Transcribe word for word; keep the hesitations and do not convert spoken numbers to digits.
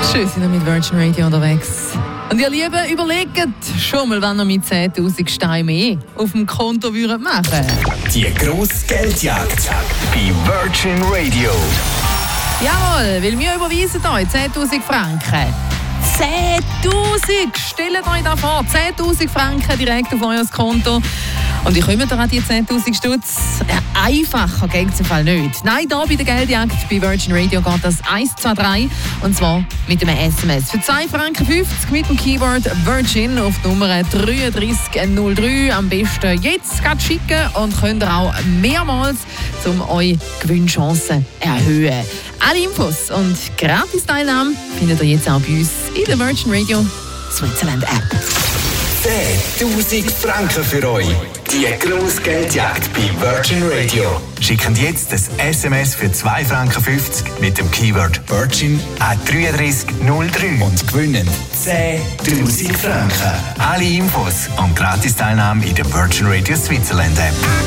Schön, sind wir mit Virgin Radio unterwegs. Und ihr Lieben, überlegt schon mal, wenn ihr mit zehntausend Steinen mehr auf dem Konto würdet machen. Die grosse Geldjagd bei Virgin Radio. Jawohl, weil wir überweisen euch zehntausend Franken. zehntausend! Stellt euch das vor, zehntausend Franken direkt auf euer Konto. Und wie kommen da an die zehntausend Stutz? Ja, einfacher geht es im Fall nicht. Nein, hier bei der Geldjagd bei Virgin Radio geht das eins zwei drei. Und zwar mit einem S M S. Für zwei Franken fünfzig mit dem Keyword Virgin auf die Nummer drei drei null drei. Am besten jetzt gerade schicken und könnt ihr auch mehrmals, um eure Gewinnchancen erhöhen. Alle Infos und Gratis-Teilnahme findet ihr jetzt auch bei uns in der Virgin Radio Switzerland App. zehntausend Franken für euch. Die grosse Geldjagd bei Virgin Radio. Schickt jetzt das S M S für zwei Franken fünfzig mit dem Keyword Virgin an drei drei null drei und gewinnen zehntausend Franken. Alle Infos und Gratis-Teilnahme in der Virgin Radio Switzerland App.